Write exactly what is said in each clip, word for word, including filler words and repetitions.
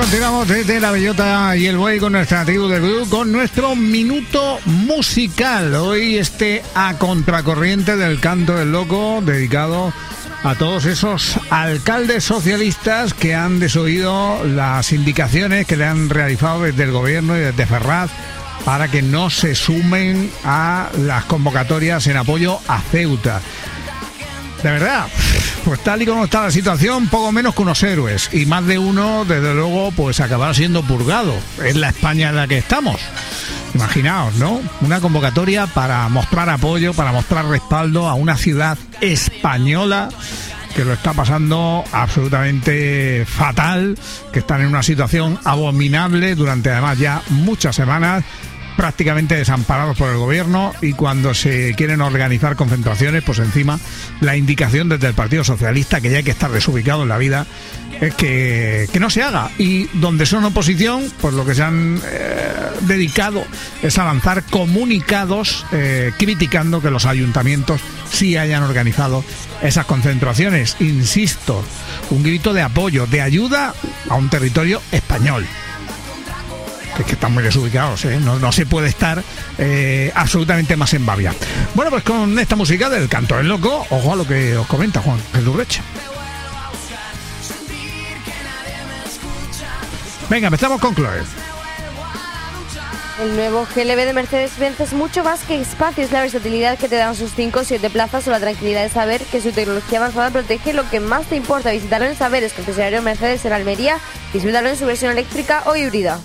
continuamos desde la Bellota y el Buey con nuestra tribu de Blue, con nuestro minuto musical. Hoy este a contracorriente del canto del loco, dedicado a todos esos alcaldes socialistas que han desoído las indicaciones que le han realizado desde el gobierno y desde Ferraz para que no se sumen a las convocatorias en apoyo a Ceuta. De verdad, pues tal y como está la situación, poco menos que unos héroes, y más de uno, desde luego, pues acabará siendo purgado. Es la España en la que estamos. Imaginaos, ¿no? Una convocatoria para mostrar apoyo, para mostrar respaldo a una ciudad española que lo está pasando absolutamente fatal, que están en una situación abominable durante además ya muchas semanas, prácticamente desamparados por el gobierno, y cuando se quieren organizar concentraciones, pues encima la indicación desde el Partido Socialista, que ya hay que estar desubicado en la vida, es que, que no se haga. Y donde son oposición, pues lo que se han eh, dedicado es a lanzar comunicados eh, criticando que los ayuntamientos sí hayan organizado esas concentraciones. Insisto, un grito de apoyo, de ayuda a un territorio español. Es que están muy desubicados, ¿eh? no, no se puede estar eh, absolutamente más en babia. Bueno, pues con esta música del canto del loco, ojo a lo que os comenta Juan Jesús Reche. Venga, empezamos con Chloe. El nuevo G L B de Mercedes-Benz es mucho más que espacio, es la versatilidad que te dan sus cinco o siete plazas o la tranquilidad de saber que su tecnología avanzada protege lo que más te importa. Visítalo en Saberes, concesionario Mercedes en Almería, disfrútalo en su versión eléctrica o híbrida.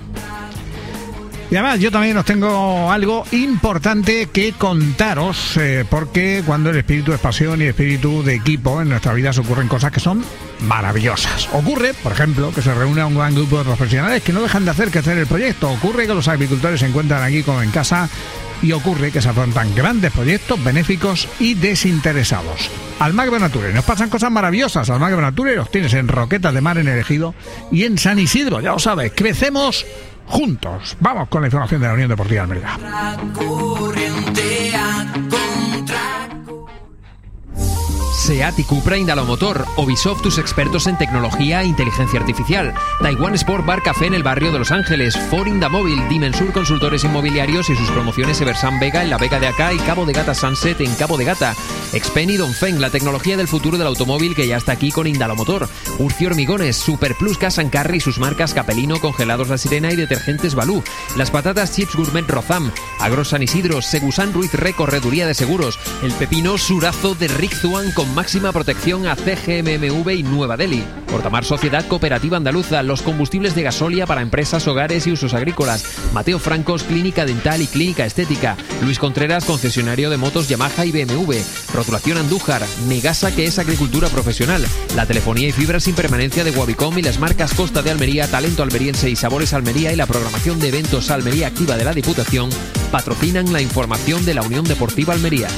Y además yo también os tengo algo importante que contaros, eh, porque cuando el espíritu es pasión y el espíritu de equipo, en nuestra vida se ocurren cosas que son maravillosas. Ocurre, por ejemplo, que se reúne un gran grupo de profesionales que no dejan de hacer que hacer el proyecto. Ocurre que los agricultores se encuentran aquí como en casa, y ocurre que se afrontan grandes proyectos benéficos y desinteresados. Almagro Nature, nos pasan cosas maravillosas. Almagro Nature los tienes en Roquetas de Mar, en El Ejido, y en San Isidro, ya lo sabes, crecemos juntos. Vamos con la información de la Unión Deportiva Almería. SEAT y Cupra Indalomotor, Ubisoft, tus expertos en tecnología e inteligencia artificial, Taiwan Sport Bar Café en el barrio de Los Ángeles, Ford Indamóvil, Dimensur Consultores Inmobiliarios y sus promociones Eversan Vega en la Vega de Acá y Cabo de Gata Sunset en Cabo de Gata, Xpen y Dongfeng, la tecnología del futuro del automóvil que ya está aquí con Indalomotor, Urcio Hormigones, Super Plus Cash and Carry y sus marcas Capelino, Congelados La Sirena y Detergentes Balú, las patatas Chips Gourmet Rozam, Agro San Isidro, Segusan Ruiz Re Correduría de Seguros, el pepino Surazo de Rizzuan con máxima protección a C G M M V y Nueva Delhi. Portamar Sociedad Cooperativa Andaluza, los combustibles de gasolina para empresas, hogares y usos agrícolas. Mateo Francos, Clínica Dental y Clínica Estética. Luis Contreras, concesionario de motos Yamaha y B M W. Rotulación Andújar. Megasa, que es agricultura profesional. La telefonía y fibra sin permanencia de Wabicom y las marcas Costa de Almería, Talento Almeriense y Sabores Almería y la programación de eventos Almería Activa de la Diputación patrocinan la información de la Unión Deportiva Almería.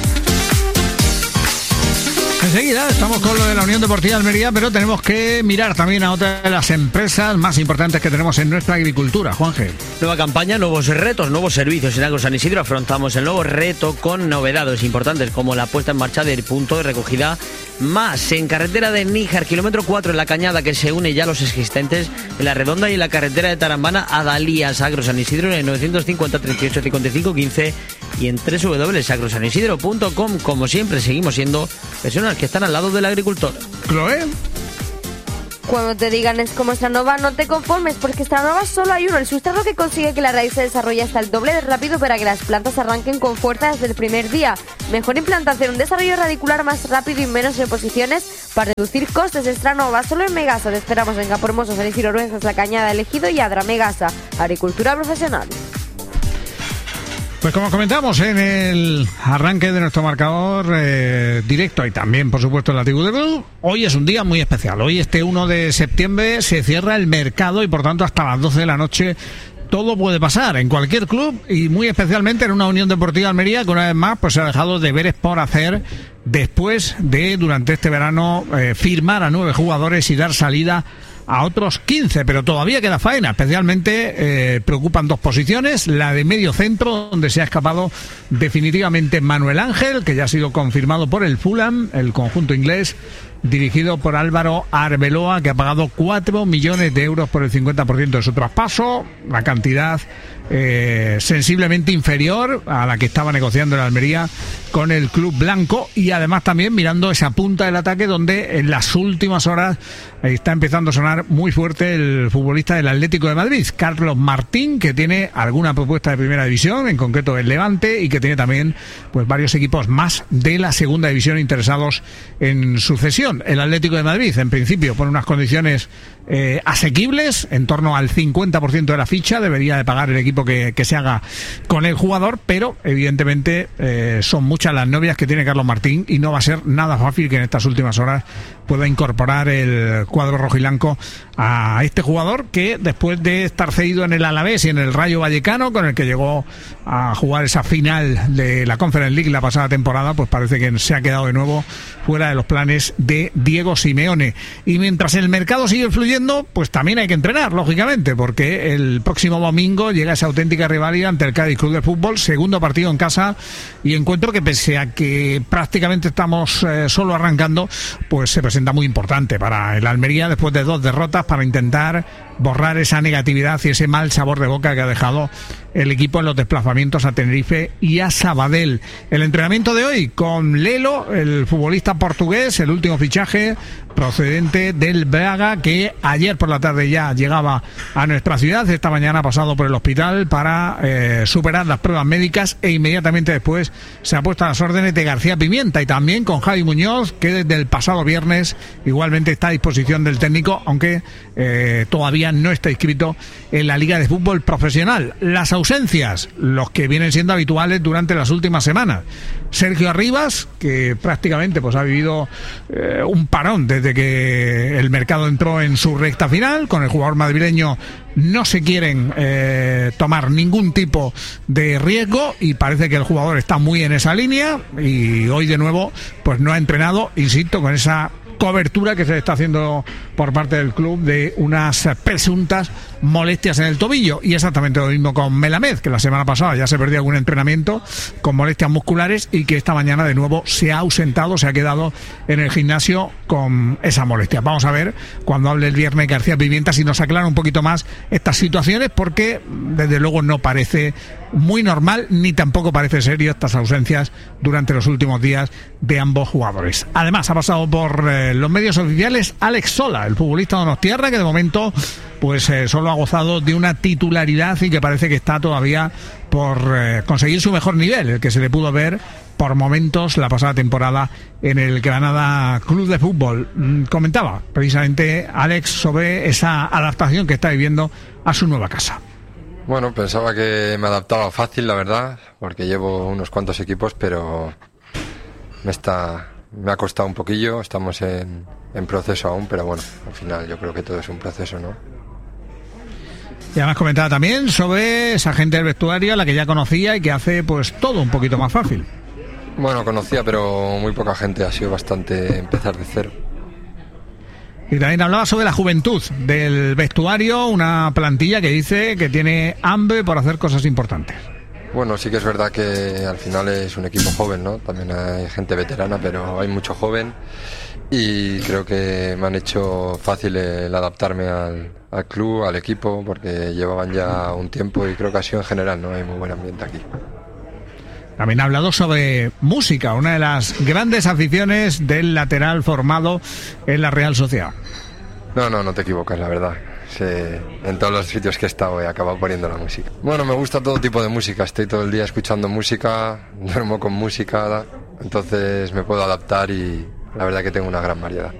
Enseguida estamos con lo de la Unión Deportiva Almería, pero tenemos que mirar también a otra de las empresas más importantes que tenemos en nuestra agricultura. Juanje. Nueva campaña, nuevos retos, nuevos servicios. En Agro San Isidro afrontamos el nuevo reto con novedades importantes como la puesta en marcha del punto de recogida más en carretera de Níjar, kilómetro cuatro en La Cañada, que se une ya a los existentes en La Redonda, y en la carretera de Tarambana a Dalías. Agro San Isidro en el novecientos cincuenta, treinta y ocho, cincuenta y cinco, quince y en doble u doble u doble u punto agro san isidro punto com. Como siempre, seguimos siendo personas que están al lado del agricultor. Chloe. Cuando te digan es como Estranova, no te conformes, porque Estranova solo hay uno, el sustrato que consigue que la raíz se desarrolle hasta el doble de rápido para que las plantas arranquen con fuerza desde el primer día. Mejor implantación, un desarrollo radicular más rápido y menos reposiciones para reducir costes. Estranova, solo en Megasa. Te esperamos en Campohermoso, San Isidro, Oruejas, La Cañada, El Ejido y Adra. Megasa, agricultura profesional. Pues como comentamos en el arranque de nuestro marcador eh, directo y también, por supuesto, en la tribu de Blue, hoy es un día muy especial. Hoy, este uno de septiembre, se cierra el mercado y, por tanto, hasta las doce de la noche todo puede pasar en cualquier club y muy especialmente en una Unión Deportiva Almería que una vez más pues se ha dejado deberes por hacer después de, durante este verano, eh, firmar a nueve jugadores y dar salida a otros quince, pero todavía queda faena. Especialmente eh, preocupan dos posiciones, la de medio centro, donde se ha escapado definitivamente Manuel Ángel, que ya ha sido confirmado por el Fulham, el conjunto inglés, dirigido por Álvaro Arbeloa, que ha pagado cuatro millones de euros por el cincuenta por ciento de su traspaso, la cantidad eh, sensiblemente inferior a la que estaba negociando el Almería con el club blanco, y además también mirando esa punta del ataque donde en las últimas horas está empezando a sonar muy fuerte el futbolista del Atlético de Madrid, Carlos Martín, que tiene alguna propuesta de primera división, en concreto el Levante, y que tiene también pues varios equipos más de la segunda división interesados en su cesión. El Atlético de Madrid, en principio, pone unas condiciones eh, asequibles, en torno al cincuenta por ciento de la ficha debería de pagar el equipo que, que se haga con el jugador, pero evidentemente eh, son muchas las novias que tiene Carlos Martín y no va a ser nada fácil que en estas últimas horas pueda incorporar el cuadro rojiblanco a este jugador, que después de estar cedido en el Alavés y en el Rayo Vallecano, con el que llegó a jugar esa final de la Conference League la pasada temporada, pues parece que se ha quedado de nuevo fuera de los planes de Diego Simeone. Y mientras el mercado sigue fluyendo, pues también hay que entrenar, lógicamente, porque el próximo domingo llega esa auténtica rivalidad ante el Cádiz Club de Fútbol, segundo partido en casa, y encuentro que pese a que prácticamente estamos eh, solo arrancando, pues se presenta muy importante para el Almería después de dos derrotas, para intentar borrar esa negatividad y ese mal sabor de boca que ha dejado el equipo en los desplazamientos a Tenerife y a Sabadell. El entrenamiento de hoy con Lelo, el futbolista portugués, el último fichaje procedente del Braga, que ayer por la tarde ya llegaba a nuestra ciudad, esta mañana ha pasado por el hospital para eh, superar las pruebas médicas, e inmediatamente después se ha puesto a las órdenes de García Pimienta, y también con Javi Muñoz, que desde el pasado viernes igualmente está a disposición del técnico, aunque eh, todavía no está inscrito en la Liga de Fútbol Profesional. Las ausencias, los que vienen siendo habituales durante las últimas semanas. Sergio Arribas, que prácticamente pues ha vivido eh, un parón desde que el mercado entró en su recta final. Con el jugador madrileño no se quieren eh, tomar ningún tipo de riesgo, y parece que el jugador está muy en esa línea, y hoy de nuevo pues no ha entrenado, insisto, con esa cobertura que se está haciendo por parte del club de unas presuntas molestias en el tobillo. Y exactamente lo mismo con Melamed, que la semana pasada ya se perdió algún entrenamiento con molestias musculares, y que esta mañana de nuevo se ha ausentado, se ha quedado en el gimnasio con esa molestia. Vamos a ver cuando hable el viernes García Pimienta si nos aclara un poquito más estas situaciones, porque desde luego no parece muy normal, ni tampoco parece serio estas ausencias durante los últimos días de ambos jugadores. Además ha pasado por eh, los medios oficiales Alex Sola, el futbolista donostiarra, que de momento pues eh, solo ha gozado de una titularidad y que parece que está todavía por eh, conseguir su mejor nivel, el que se le pudo ver por momentos la pasada temporada en el Granada Club de Fútbol. Mm, comentaba precisamente Alex sobre esa adaptación que está viviendo a su nueva casa. Bueno, pensaba que me adaptaba fácil, la verdad, porque llevo unos cuantos equipos, pero me está me ha costado un poquillo. Estamos en, en proceso aún, pero bueno, al final yo creo que todo es un proceso, ¿no? Y además comentaba también sobre esa gente del vestuario a la que ya conocía y que hace pues todo un poquito más fácil. Bueno, conocía, pero muy poca gente, ha sido bastante empezar de cero. Y también hablaba sobre la juventud del vestuario, una plantilla que dice que tiene hambre por hacer cosas importantes. Bueno, sí que es verdad que al final es un equipo joven, ¿no? También hay gente veterana, pero hay mucho joven, y creo que me han hecho fácil el adaptarme al, al club, al equipo, porque llevaban ya un tiempo, y creo que ha sido en general, ¿no? Hay muy buen ambiente aquí. También ha hablado sobre música, una de las grandes aficiones del lateral formado en la Real Sociedad. No, no, no te equivocas, la verdad. Sí, en todos los sitios que he estado he acabado poniendo la música. Bueno, me gusta todo tipo de música, estoy todo el día escuchando música, duermo con música, entonces me puedo adaptar, y la verdad que tengo una gran variedad.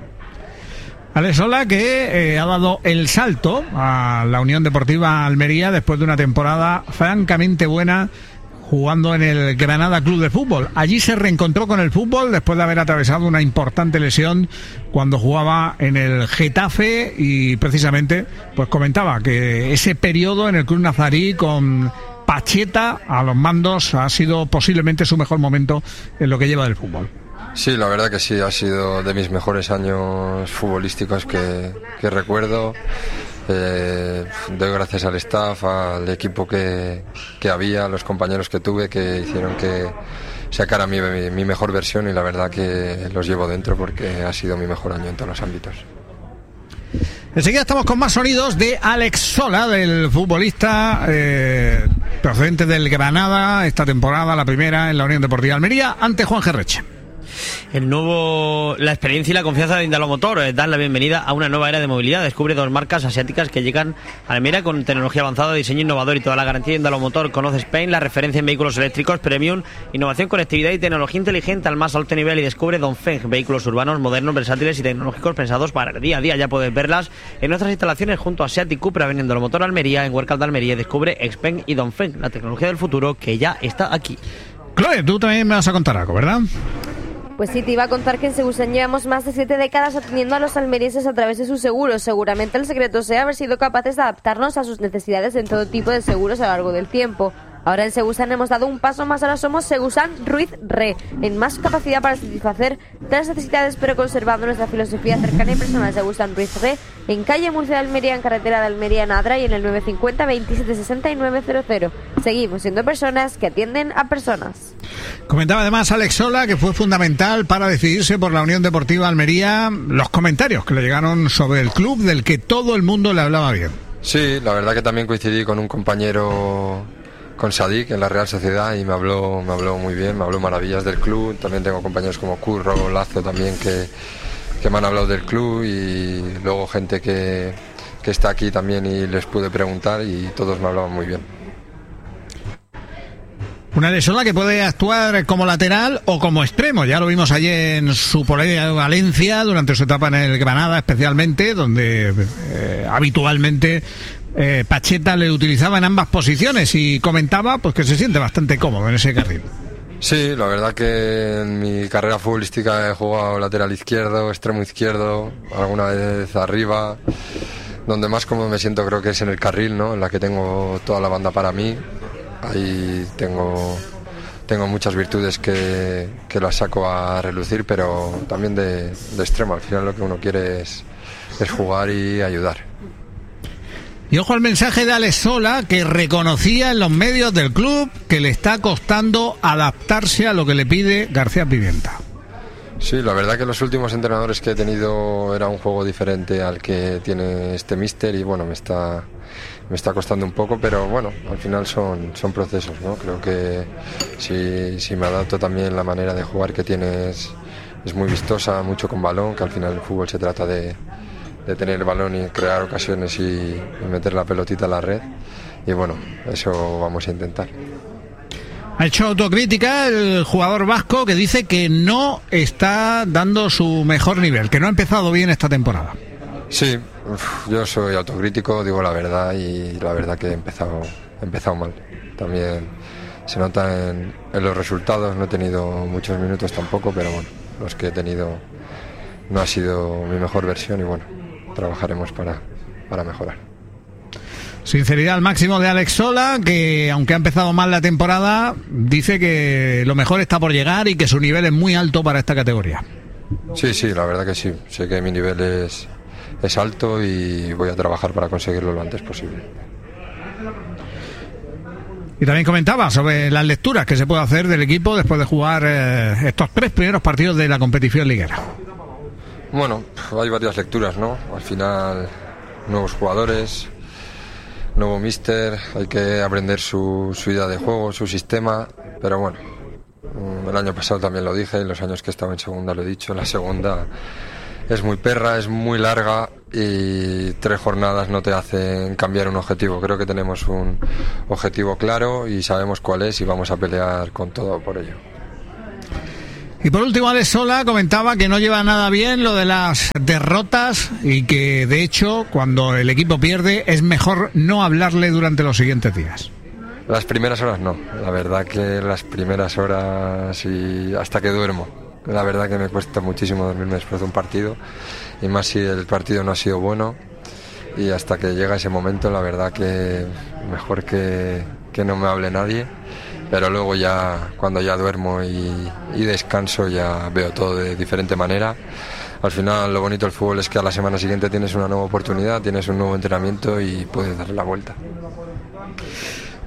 Alex Sola, que eh, ha dado el salto a la Unión Deportiva Almería después de una temporada francamente buena jugando en el Granada Club de Fútbol. Allí se reencontró con el fútbol después de haber atravesado una importante lesión cuando jugaba en el Getafe, y precisamente pues comentaba que ese periodo en el Club Nazarí con Pacheta a los mandos ha sido posiblemente su mejor momento en lo que lleva del fútbol. Sí, la verdad que sí, ha sido de mis mejores años futbolísticos que, que recuerdo. Eh, doy gracias al staff, al equipo que, que había, a los compañeros que tuve, que hicieron que, sacar a mi, mi, mi mejor versión y la verdad que los llevo dentro porque ha sido mi mejor año en todos los ámbitos. Enseguida estamos con más sonidos de Alex Sola, del futbolista eh, procedente del Granada, esta temporada, la primera en la Unión Deportiva Almería, ante Juan Gerreche. El nuevo, la experiencia y la confianza de Indalomotor eh, dan la bienvenida a una nueva era de movilidad. Descubre dos marcas asiáticas que llegan a Almería con tecnología avanzada, diseño innovador y toda la garantía de Indalomotor. Conoce Spain, la referencia en vehículos eléctricos premium, innovación, conectividad y tecnología inteligente al más alto nivel. Y descubre Dongfeng, vehículos urbanos modernos, versátiles y tecnológicos pensados para el día a día. Ya puedes verlas en nuestras instalaciones junto a Seat y Cupra, en Indalomotor Almería, en Huércal de Almería. Descubre Xpeng y Dongfeng, la tecnología del futuro que ya está aquí. Chloe, tú también me vas a contar algo, ¿verdad? Pues sí, te iba a contar que en Segusan llevamos más de siete décadas atendiendo a los almerienses a través de sus seguros. Seguramente el secreto sea haber sido capaces de adaptarnos a sus necesidades en todo tipo de seguros a lo largo del tiempo. Ahora en Segusan hemos dado un paso más, ahora somos Segusan Ruiz Re, en más capacidad para satisfacer todas las necesidades, pero conservando nuestra filosofía cercana y personal. Segusan Ruiz Re, en calle Murcia de Almería, en carretera de Almería en Adra y en el nueve cinco cero, veintisiete sesenta y nueve cero cero. Seguimos siendo personas que atienden a personas. Comentaba además Alex Sola que fue fundamental para decidirse por la Unión Deportiva Almería, los comentarios que le llegaron sobre el club del que todo el mundo le hablaba bien. Sí, la verdad que también coincidí con un compañero, con Sadik en la Real Sociedad, y me habló, me habló muy bien, me habló maravillas del club. También tengo compañeros como Curro, Lazo también que, que me han hablado del club, y luego gente que, que está aquí también y les pude preguntar y todos me hablaban muy bien. Una Alex Sola que puede actuar como lateral o como extremo. Ya lo vimos ayer en su polea Valencia, durante su etapa en el Granada especialmente, donde eh, habitualmente eh, Pacheta le utilizaba en ambas posiciones, y comentaba pues que se siente bastante cómodo en ese carril. Sí, la verdad que en mi carrera futbolística he jugado lateral izquierdo, extremo izquierdo, alguna vez arriba. Donde más cómodo me siento creo que es en el carril, ¿no? En la que tengo toda la banda para mí. Ahí tengo, tengo muchas virtudes que, que las saco a relucir, pero también de, de extremo. Al final lo que uno quiere es, es jugar y ayudar. Y ojo al mensaje de Alex Sola, que reconocía en los medios del club que le está costando adaptarse a lo que le pide García Pimienta. Sí, la verdad que los últimos entrenadores que he tenido era un juego diferente al que tiene este míster, y bueno, me está... me está costando un poco, pero bueno, al final son, son procesos, ¿no? Creo que si, si me adapto también, la manera de jugar que tiene es, es muy vistosa, mucho con balón, que al final el fútbol se trata de, de tener el balón y crear ocasiones y, y meter la pelotita a la red, y bueno, eso vamos a intentar. Ha hecho autocrítica el jugador vasco, que dice que no está dando su mejor nivel, que no ha empezado bien esta temporada. Sí, yo soy autocrítico, digo la verdad, y la verdad que he empezado, he empezado mal. También se nota en, en los resultados, no he tenido muchos minutos tampoco, pero bueno, los que he tenido no ha sido mi mejor versión, y bueno, trabajaremos para, para mejorar. Sinceridad al máximo de Alex Sola, que aunque ha empezado mal la temporada, dice que lo mejor está por llegar y que su nivel es muy alto para esta categoría. Sí, sí, la verdad que sí, sé que mi nivel es... es alto y voy a trabajar para conseguirlo lo antes posible. Y también comentaba sobre las lecturas que se puede hacer del equipo después de jugar eh, estos tres primeros partidos de la competición liguera. Bueno, hay varias lecturas, ¿no? Al final, nuevos jugadores, nuevo míster, hay que aprender su, su idea de juego, su sistema, pero bueno, el año pasado también lo dije, y los años que he estado en segunda lo he dicho, la segunda es muy perra, es muy larga, y tres jornadas no te hacen cambiar un objetivo. Creo que tenemos un objetivo claro y sabemos cuál es, y vamos a pelear con todo por ello. Y por último, Alex Sola comentaba que no lleva nada bien lo de las derrotas, y que de hecho cuando el equipo pierde es mejor no hablarle durante los siguientes días. Las primeras horas no, la verdad que las primeras horas y hasta que duermo. La verdad que me cuesta muchísimo dormirme después de un partido, y más si el partido no ha sido bueno, y hasta que llega ese momento la verdad que mejor que, que no me hable nadie, pero luego ya cuando ya duermo y, y descanso ya veo todo de diferente manera. Al final lo bonito del fútbol es que a la semana siguiente tienes una nueva oportunidad, tienes un nuevo entrenamiento y puedes darle la vuelta.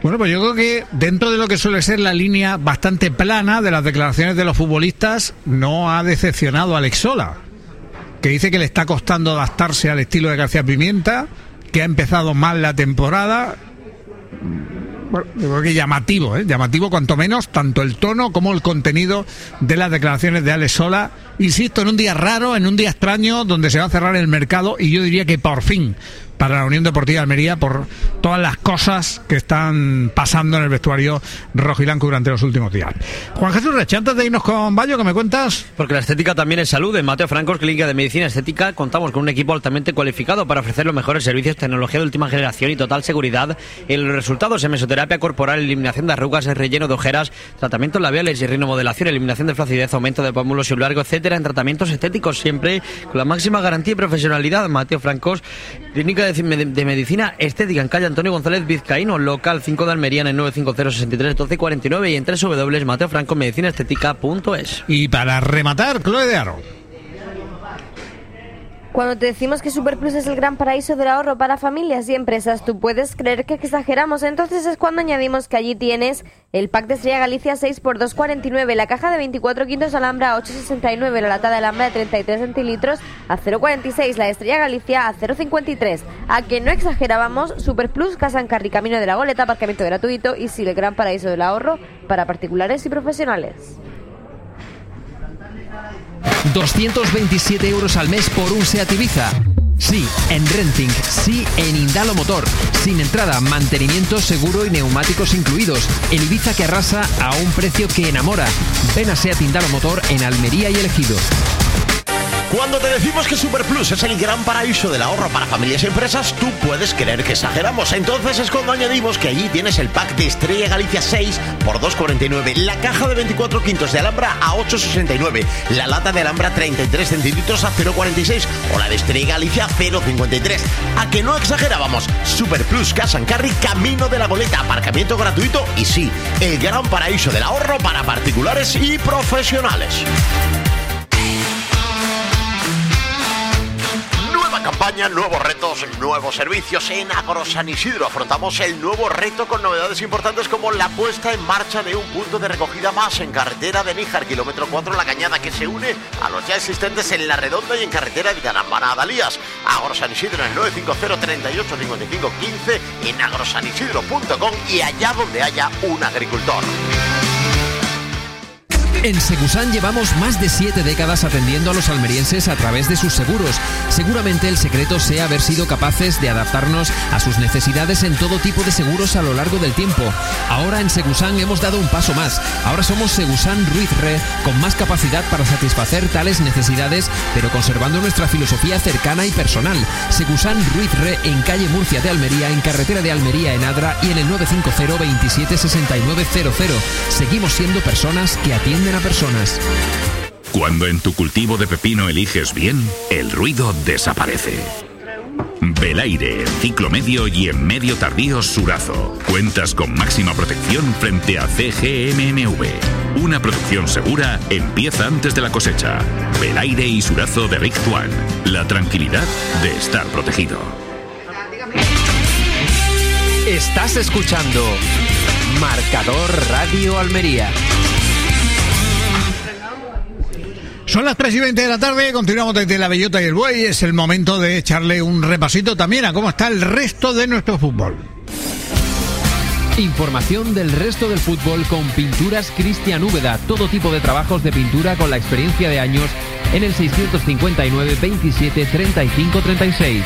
Bueno, pues yo creo que dentro de lo que suele ser la línea bastante plana de las declaraciones de los futbolistas, no ha decepcionado a Alex Sola, que dice que le está costando adaptarse al estilo de García Pimienta, que ha empezado mal la temporada. Bueno, yo creo que llamativo, ¿eh? llamativo cuanto menos, tanto el tono como el contenido de las declaraciones de Alex Sola. Insisto, en un día raro, en un día extraño, donde se va a cerrar el mercado, y yo diría que por fin, para la Unión Deportiva de Almería, por todas las cosas que están pasando en el vestuario rojiblanco durante los últimos días. Juan Jesús Reche, antes de irnos con Bayo, ¿qué me cuentas? Porque la estética también es salud. En Mateo Francos, Clínica de Medicina Estética, contamos con un equipo altamente cualificado para ofrecer los mejores servicios, tecnología de última generación y total seguridad en los resultados en mesoterapia corporal, eliminación de arrugas, relleno de ojeras, tratamientos labiales y rinomodelación, eliminación de flacidez, aumento de pómulos y largo, etcétera, en tratamientos estéticos, siempre con la máxima garantía y profesionalidad. Mateo Francos, Clínica de de Medicina Estética, en calle Antonio González Vizcaíno, local cinco de Almería, en el nueve cinco cero, sesenta y tres, doce cuarenta y nueve y en doble u doble u doble u punto mateo franco medicina estética punto es. Y para rematar, Chloe de Aro. Cuando te decimos que Superplus es el gran paraíso del ahorro para familias y empresas, tú puedes creer que exageramos. Entonces es cuando añadimos que allí tienes el pack de Estrella Galicia seis por dos cuarenta y nueve, la caja de veinticuatro quintos Alhambra a ocho sesenta y nueve, la lata de Alhambra de treinta y tres centilitros a cero cuarenta y seis, la de Estrella Galicia a cero cincuenta y tres. A que no exagerábamos, Superplus, Casa en Carri, Camino de la Goleta, aparcamiento gratuito y sí, el gran paraíso del ahorro para particulares y profesionales. doscientos veintisiete euros al mes por un SEAT Ibiza. Sí, en Renting, sí, en Indalo Motor. Sin entrada, mantenimiento, seguro y neumáticos incluidos. El Ibiza que arrasa a un precio que enamora. Ven a SEAT Indalo Motor en Almería y El Ejido. Cuando te decimos que Superplus es el gran paraíso del ahorro para familias y empresas, tú puedes creer que exageramos. Entonces es cuando añadimos que allí tienes el pack de Estrella Galicia seis por dos cuarenta y nueve, la caja de veinticuatro quintos de Alhambra a ocho sesenta y nueve, la lata de Alhambra treinta y tres centilitros a cero cuarenta y seis o la de Estrella Galicia cero cincuenta y tres. ¿A que no exagerábamos? Superplus, Casa en Carri, Camino de la Goleta, aparcamiento gratuito y sí, el gran paraíso del ahorro para particulares y profesionales. Campaña, nuevos retos, nuevos servicios. En Agro San Isidro afrontamos el nuevo reto con novedades importantes como la puesta en marcha de un punto de recogida más en carretera de Níjar, kilómetro cuatro, La Cañada, que se une a los ya existentes en La Redonda y en carretera de Ganambana a Dalías. Agro San Isidro en el nueve cinco cero, treinta y ocho, cincuenta y cinco, quince, en agrosanisidro punto com y allá donde haya un agricultor. En Segusan llevamos más de siete décadas atendiendo a los almerienses a través de sus seguros. Seguramente el secreto sea haber sido capaces de adaptarnos a sus necesidades en todo tipo de seguros a lo largo del tiempo. Ahora en Segusan hemos dado un paso más. Ahora somos Segusan Ruiz Re, con más capacidad para satisfacer tales necesidades, pero conservando nuestra filosofía cercana y personal. Segusan Ruiz Re, en calle Murcia de Almería, en carretera de Almería en Adra y en el nueve cinco cero, veintisiete sesenta y nueve cero cero. Seguimos siendo personas que atienden a personas. Cuando en tu cultivo de pepino eliges bien, el ruido desaparece. Belaire, ciclo medio y en medio tardío Surazo. Cuentas con máxima protección frente a C G M M V. Una producción segura empieza antes de la cosecha. Belaire y Surazo de Rick Juan. La tranquilidad de estar protegido. Estás escuchando Marcador Radio Almería. Son las tres y veinte de la tarde, continuamos desde La Bellota y el Buey. Es el momento de echarle un repasito también a cómo está el resto de nuestro fútbol. Información del resto del fútbol con Pinturas Cristian Úbeda. Todo tipo de trabajos de pintura con la experiencia de años en el seiscientos cincuenta y nueve, veintisiete, treinta y cinco, treinta y seis.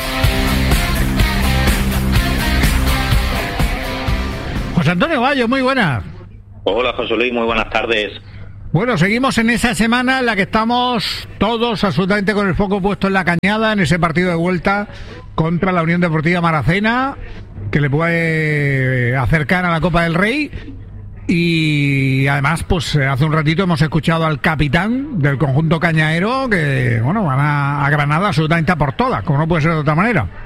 José Antonio Bayo, muy buenas. Hola José Luis, muy buenas tardes. Bueno, seguimos en esa semana en la que estamos todos absolutamente con el foco puesto en La Cañada, en ese partido de vuelta contra la Unión Deportiva Maracena, que le puede acercar a la Copa del Rey. Y además, pues hace un ratito hemos escuchado al capitán del conjunto cañaero que, bueno, van a, a Granada absolutamente a por todas, como no puede ser de otra manera.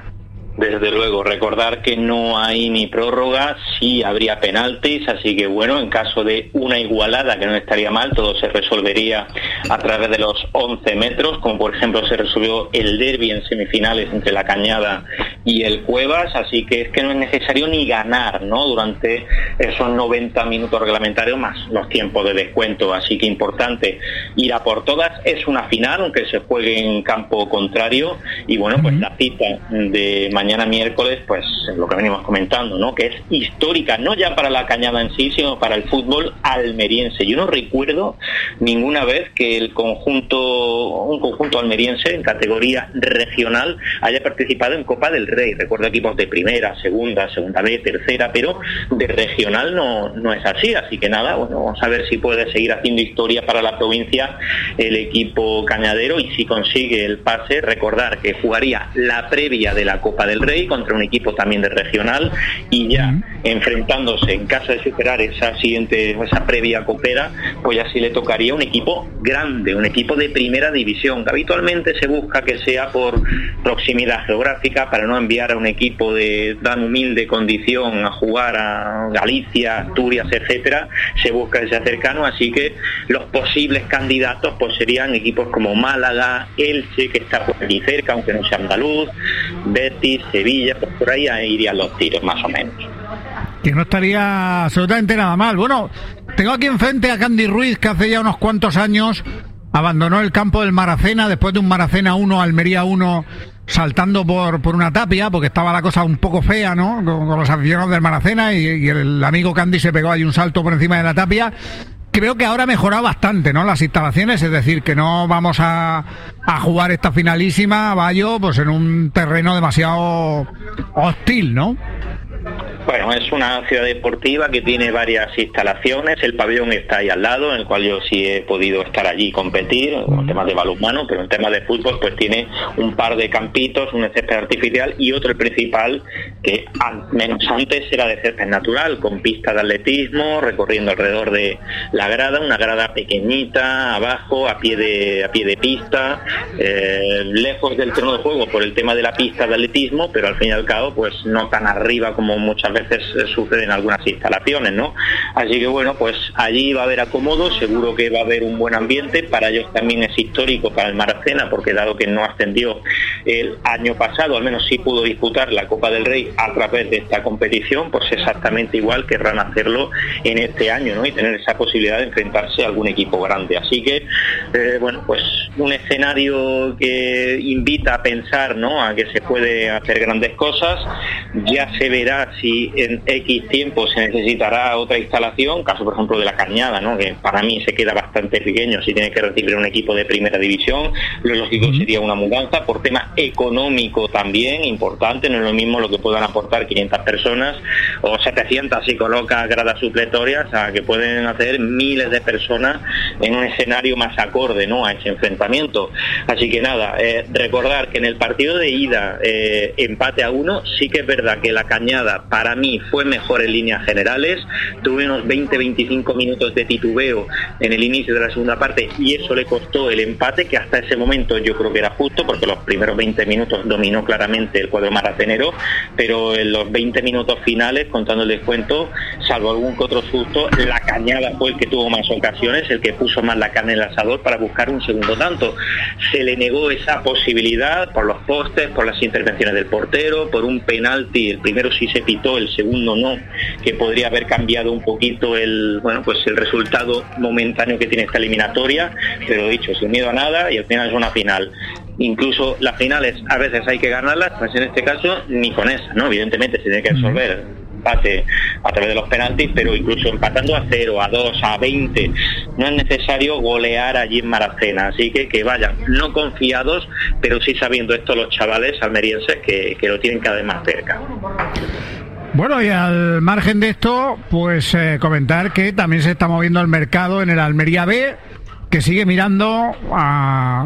Desde luego, recordar que no hay ni prórroga, sí habría penaltis, así que bueno, en caso de una igualada, que no estaría mal, todo se resolvería a través de los once metros, como por ejemplo se resolvió el derbi en semifinales entre la Cañada y el Cuevas, así que es que no es necesario ni ganar, ¿no?, durante esos noventa minutos reglamentarios más los tiempos de descuento, así que importante ir a por todas. Es una final, aunque se juegue en campo contrario, y bueno, pues la cita de mañana miércoles, pues lo que venimos comentando, ¿no?, que es histórica, no ya para la Cañada en sí, sino para el fútbol almeriense. Yo no recuerdo ninguna vez que el conjunto, un conjunto almeriense en categoría regional haya participado en Copa del Rey. Recuerdo equipos de primera, segunda, segunda B, tercera, pero de regional no, no es así, así que nada, bueno, vamos a ver si puede seguir haciendo historia para la provincia el equipo cañadero, y si consigue el pase, recordar que jugaría la previa de la Copa del Rey contra un equipo también de regional, y ya enfrentándose, en caso de superar esa siguiente, esa previa copera, pues ya sí le tocaría un equipo grande, un equipo de primera división, que habitualmente se busca que sea por proximidad geográfica, para no enviar a un equipo de tan humilde condición a jugar a Galicia, Asturias, etcétera, se busca que sea cercano, así que los posibles candidatos pues serían equipos como Málaga, Elche, que está por allí cerca, aunque no sea andaluz, Betis, Sevilla, pues por ahí irían los tiros más o menos. Que no estaría absolutamente nada mal. Bueno, tengo aquí enfrente a Candy Ruiz, que hace ya unos cuantos años abandonó el campo del Maracena después de un Maracena uno, Almería uno, saltando por, por una tapia, porque estaba la cosa un poco fea, ¿no?, con, con los aficionados del Maracena, y, y el amigo Candy se pegó ahí un salto por encima de la tapia. Creo que ahora ha mejorado bastante, ¿no?, las instalaciones, es decir, que no vamos a, a jugar esta finalísima, Bayo, pues en un terreno demasiado hostil, ¿no? Bueno, es una ciudad deportiva que tiene varias instalaciones. El pabellón está ahí al lado, en el cual yo sí he podido estar allí y competir, en temas de balonmano, pero en temas de fútbol pues tiene un par de campitos, un césped artificial y otro, el principal, que al menos antes era de césped natural, con pista de atletismo, recorriendo alrededor de la grada, una grada pequeñita, abajo, a pie de, a pie de pista, eh, lejos del terreno de juego por el tema de la pista de atletismo, pero al fin y al cabo pues no tan arriba como muchas veces sucede en algunas instalaciones, ¿no? Así que bueno, pues allí va a haber acomodo, seguro que va a haber un buen ambiente. Para ellos también es histórico, para el Maracena, porque dado que no ascendió el año pasado, al menos sí pudo disputar la Copa del Rey a través de esta competición, pues exactamente igual querrán hacerlo en este año, ¿no?, y tener esa posibilidad de enfrentarse a algún equipo grande. Así que eh, bueno, pues un escenario que invita a pensar, ¿no?, a que se puede hacer grandes cosas. Ya se verá si en X tiempo se necesitará otra instalación, caso por ejemplo de la Cañada, ¿no?, que para mí se queda bastante pequeño si tiene que recibir un equipo de primera división. Lo lógico sería una mudanza por tema económico también importante. No es lo mismo lo que puedan aportar quinientas personas o setecientas si colocas gradas supletorias, a que pueden hacer miles de personas en un escenario más acorde, ¿no?, a ese enfrentamiento. Así que nada, eh, recordar que en el partido de ida, eh, empate a uno, sí que es verdad que la Cañada para mí fue mejor en líneas generales. Tuve unos veinte a veinticinco minutos de titubeo en el inicio de la segunda parte y eso le costó el empate, que hasta ese momento yo creo que era justo, porque los primeros veinte minutos dominó claramente el cuadro maracenero, pero en los veinte minutos finales, contando el descuento, salvo algún que otro susto, la Cañada fue el que tuvo más ocasiones, el que puso más la carne en el asador para buscar un segundo tanto. Se le negó esa posibilidad por los postes, por las intervenciones del portero, por un penalti. El primero sí se pitó, el segundo no, que podría haber cambiado un poquito el, bueno, pues el resultado momentáneo que tiene esta eliminatoria, pero dicho, sin miedo a nada, y al final es una final. Incluso las finales a veces hay que ganarlas, pues en este caso ni con esa, ¿no? Evidentemente se tiene que resolver empate a través de los penaltis, pero incluso empatando a cero, a dos, a veinte, no es necesario golear allí en Maracena, así que que vayan, no confiados, pero sí sabiendo esto los chavales almerienses que, que lo tienen cada vez más cerca. Bueno, y al margen de esto, pues eh, comentar que también se está moviendo el mercado en el Almería B, que sigue mirando a...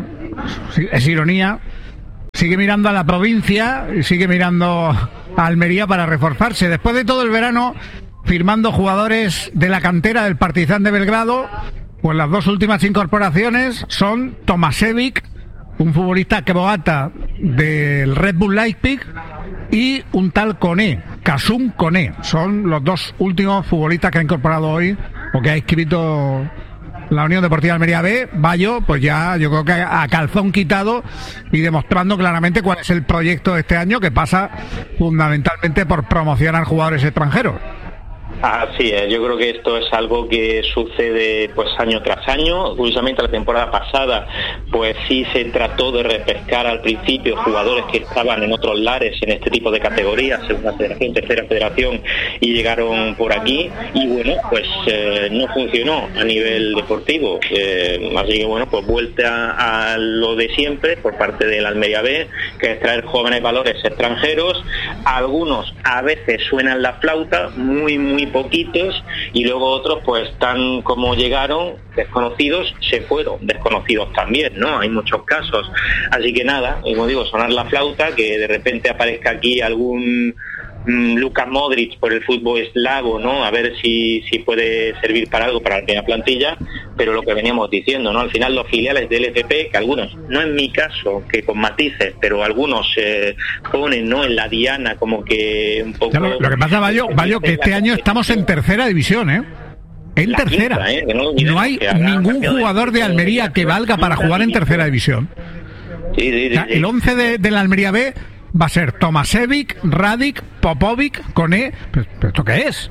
es ironía, sigue mirando a la provincia, sigue mirando a Almería para reforzarse. Después de todo el verano firmando jugadores de la cantera del Partizan de Belgrado, pues las dos últimas incorporaciones son Tomasevic, un futbolista croata del Red Bull Leipzig, y un tal Koné, Kasum Koné. Son los dos últimos futbolistas que ha incorporado hoy o que ha inscrito la Unión Deportiva Almería B. Bayo, pues ya yo creo que a calzón quitado y demostrando claramente cuál es el proyecto de este año, que pasa fundamentalmente por promocionar jugadores extranjeros. Así es, yo creo que esto es algo que sucede pues año tras año. Curiosamente la temporada pasada pues sí se trató de repescar al principio jugadores que estaban en otros lares en este tipo de categorías, segunda federación, tercera federación, y llegaron por aquí y bueno, pues eh, no funcionó a nivel deportivo, eh, así que bueno, pues vuelta a lo de siempre por parte del Almería B, que es traer jóvenes valores extranjeros. Algunos a veces suenan la flauta, muy muy poquitos, y luego otros pues tan como llegaron, desconocidos, se fueron desconocidos también, ¿no? Hay muchos casos, así que nada, como digo, sonar la flauta, que de repente aparezca aquí algún mmm, Luka Modric por el fútbol eslavo, ¿no? A ver si, si puede servir para algo para la primera plantilla, pero lo que veníamos diciendo, ¿no? Al final los filiales del F P, que algunos, no en mi caso, que con matices, pero algunos eh, ponen, ¿no?, en la diana como que un poco... Lo, lo que pasa, Bayo, Bayo, que este año estamos en tercera división, ¿eh? En la tercera. Quinta, ¿eh? No, no hay ningún jugador de Almería que valga para jugar en tercera división. Sí, sí, sí, o sea, sí. El once de, de la Almería B va a ser Tomasevic, Radic, Popovic, Koné. ¿Pero, pero esto qué es?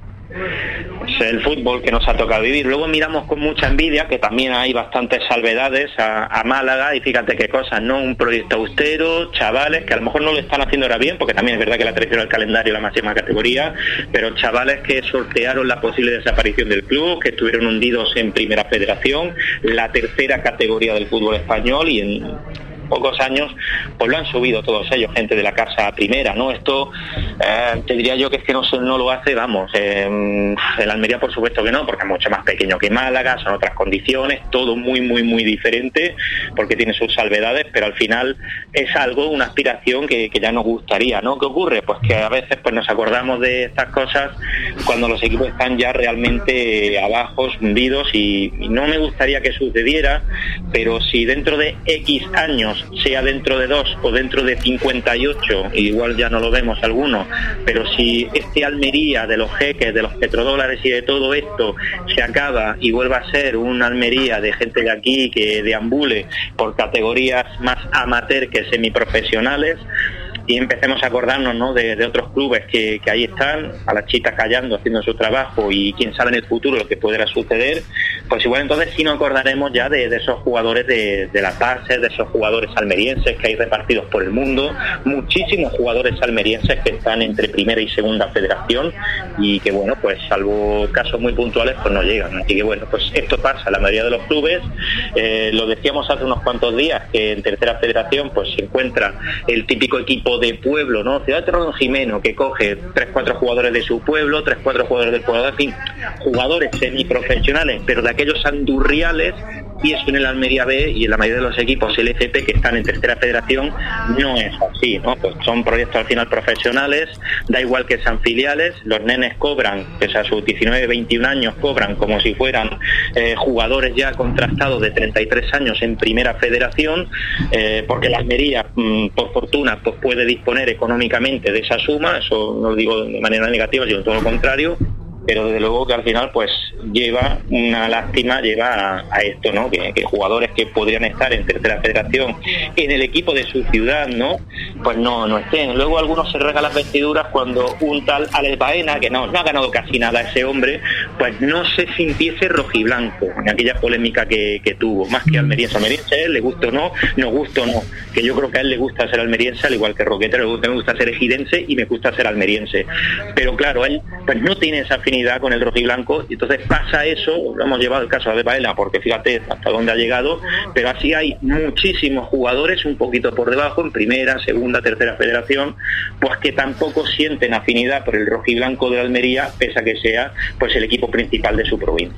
Es el fútbol que nos ha tocado vivir. Luego miramos con mucha envidia que también hay bastantes salvedades a, a Málaga, y fíjate qué cosas, ¿no? Un proyecto austero, chavales que a lo mejor no lo están haciendo ahora bien, porque también es verdad que la traición al calendario la máxima categoría, pero chavales que sortearon la posible desaparición del club, que estuvieron hundidos en Primera Federación, la tercera categoría del fútbol español, y en pocos años pues lo han subido todos ellos, gente de la casa a primera, ¿no? Esto eh, te diría yo que es que no, no lo hace, vamos, eh, el Almería por supuesto que no, porque es mucho más pequeño que Málaga, son otras condiciones, todo muy muy muy diferente, porque tiene sus salvedades, pero al final es algo, una aspiración que, que ya nos gustaría, ¿no? ¿Qué ocurre? Pues que a veces pues nos acordamos de estas cosas cuando los equipos están ya realmente abajo, hundidos, y, y no me gustaría que sucediera, pero si dentro de X años, sea dentro de dos o dentro de cincuenta y ocho, igual ya no lo vemos algunos, pero si este Almería de los jeques, de los petrodólares y de todo esto se acaba y vuelva a ser un Almería de gente de aquí que deambule por categorías más amateur que semiprofesionales, y empecemos a acordarnos, ¿no?, de, de otros clubes que, que ahí están, a las chitas callando, haciendo su trabajo, y quién sabe en el futuro lo que pudiera suceder, pues igual entonces sí nos acordaremos ya de, de esos jugadores de, de las bases, de esos jugadores almerienses que hay repartidos por el mundo, muchísimos jugadores almerienses que están entre primera y segunda federación, y que bueno, pues salvo casos muy puntuales pues no llegan, así que bueno, pues esto pasa en la mayoría de los clubes. Eh, lo decíamos hace unos cuantos días, que en tercera federación pues se encuentra el típico equipo de pueblo, ¿no? Ciudad de Ron Jimeno, que coge tres, cuatro jugadores de su pueblo, tres, cuatro jugadores del pueblo, en fin, jugadores semiprofesionales, pero de aquellos andurriales, y eso en el Almería B y en la mayoría de los equipos L F P que están en tercera federación no es así, ¿no? Pues son proyectos al final profesionales, da igual que sean filiales, los nenes cobran, pese a sus diecinueve, veintiún años, cobran como si fueran eh, jugadores ya contrastados de treinta y tres años en primera federación, eh, porque la Almería, mmm, por fortuna, pues puede disponer económicamente de esa suma, eso no lo digo de manera negativa, sino todo lo contrario, pero desde luego que al final pues lleva una lástima, lleva a, a esto, ¿no? Que, que jugadores que podrían estar en tercera federación en el equipo de su ciudad, ¿no? Pues no, no estén. Luego algunos se regalan las vestiduras cuando un tal Alex Baena, que no, no ha ganado casi nada ese hombre, pues no se sintiese rojiblanco en aquella polémica que, que tuvo, más que almeriense. Almeriense, a él le gusta o no, no gusta o no, que yo creo que a él le gusta ser almeriense, al igual que Roquetero, me gusta ser ejidense y me gusta ser almeriense. Pero claro, él pues no tiene esa afinidad con el rojiblanco, y entonces pasa eso. Lo hemos llevado el caso de Baena, porque fíjate hasta dónde ha llegado, pero así hay muchísimos jugadores un poquito por debajo, en primera, segunda, tercera federación, pues que tampoco sienten afinidad por el rojiblanco de Almería, pese a que sea pues el equipo principal de su provincia.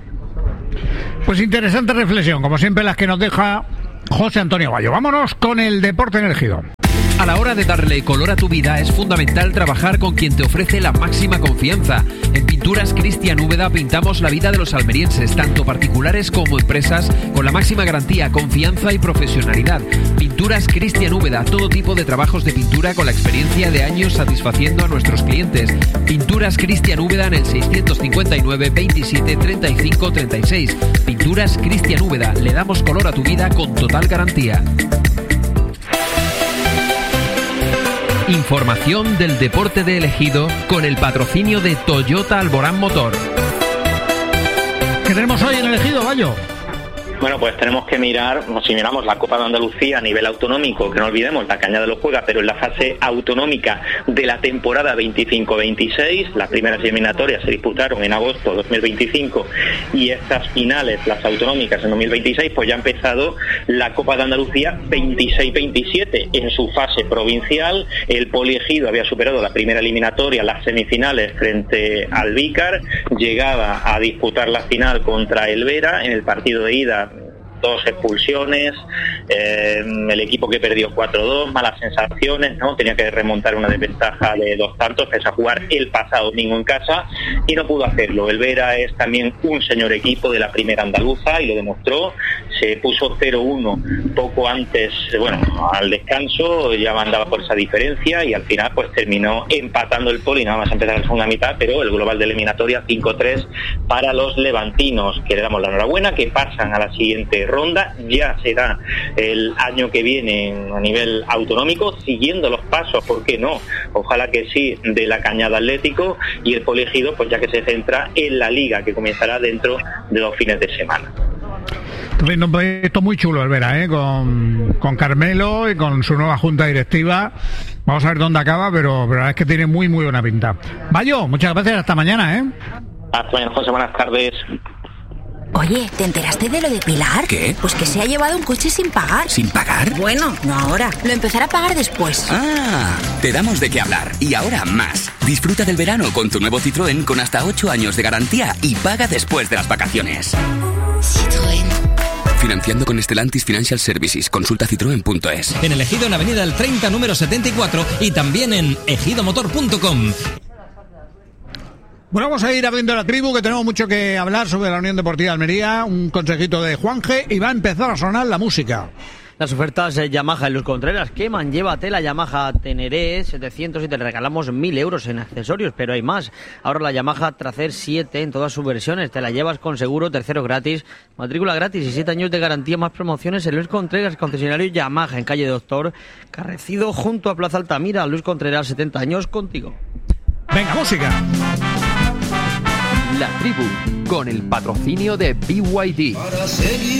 Pues interesante reflexión, como siempre las que nos deja José Antonio Bayo. Vámonos con el deporte en el Giro. A la hora de darle color a tu vida es fundamental trabajar con quien te ofrece la máxima confianza. En Pinturas Cristian Úbeda pintamos la vida de los almerienses, tanto particulares como empresas, con la máxima garantía, confianza y profesionalidad. Pinturas Cristian Úbeda, todo tipo de trabajos de pintura con la experiencia de años satisfaciendo a nuestros clientes. Pinturas Cristian Úbeda en el seiscientos cincuenta y nueve veintisiete treinta y cinco treinta y seis. Pinturas Cristian Úbeda, le damos color a tu vida con total garantía. Información del deporte de El Ejido con el patrocinio de Toyota Alborán Motor. ¿Qué tenemos hoy en El Ejido, Bayo? Bueno, pues tenemos que mirar, si miramos la Copa de Andalucía a nivel autonómico, que no olvidemos, la Cañada lo juega, pero en la fase autonómica de la temporada veinticinco veintiséis, las primeras eliminatorias se disputaron en agosto de dos mil veinticinco y estas finales, las autonómicas en dos mil veintiséis, pues ya ha empezado la Copa de Andalucía veintiséis veintisiete. En su fase provincial, el Poliegido había superado la primera eliminatoria, las semifinales frente al Vícar, llegaba a disputar la final contra el Vera. En el partido de ida, dos expulsiones, eh, el equipo que perdió cuatro dos, malas sensaciones, ¿no? Tenía que remontar una desventaja de dos tantos, pese a jugar el pasado domingo en casa, y no pudo hacerlo. El Vera es también un señor equipo de la primera andaluza y lo demostró. Se puso cero uno poco antes, bueno, al descanso, ya mandaba por esa diferencia y al final pues terminó empatando el Poli, nada más a empezar la segunda mitad, pero el global de eliminatoria cinco tres para los levantinos, que le damos la enhorabuena, que pasan a la siguiente ronda. Ya será el año que viene a nivel autonómico, siguiendo los pasos, ¿por qué no? Ojalá que sí, de la Cañada Atlético, y el Poliegido, pues ya que se centra en la Liga, que comenzará dentro de dos fines de semana. Un proyecto muy chulo el Vera, ¿eh? con, con Carmelo y con su nueva junta directiva. Vamos a ver dónde acaba, pero, pero la verdad es que tiene muy muy buena pinta. Bayo, muchas gracias, hasta mañana, ¿eh? Hasta mañana, José, buenas tardes. Oye, ¿te enteraste de lo de Pilar? ¿Qué? Pues que se ha llevado un coche sin pagar. ¿Sin pagar? Bueno, no ahora. Lo empezará a pagar después. Ah, te damos de qué hablar. Y ahora más. Disfruta del verano con tu nuevo Citroën con hasta ocho años de garantía y paga después de las vacaciones. Citroën. Financiando con Stellantis Financial Services. Consulta citroen punto es. En El Ejido, en Avenida del treinta, número setenta y cuatro, y también en ejidomotor punto com. Bueno, vamos a ir abriendo la tribu, que tenemos mucho que hablar sobre la Unión Deportiva de Almería. Un consejito de Juanje y va a empezar a sonar la música. Las ofertas eh, Yamaha en Luz Contreras queman. Llévate la Yamaha Teneré setecientos y te regalamos mil euros en accesorios, pero hay más. Ahora la Yamaha Tracer siete en todas sus versiones. Te la llevas con seguro, tercero gratis, matrícula gratis y siete años de garantía, más promociones en Luz Contreras, concesionario Yamaha en calle Doctor Carrecido, junto a Plaza Altamira. Luz Contreras, setenta años contigo. Venga, música. La tribu, con el patrocinio de B Y D.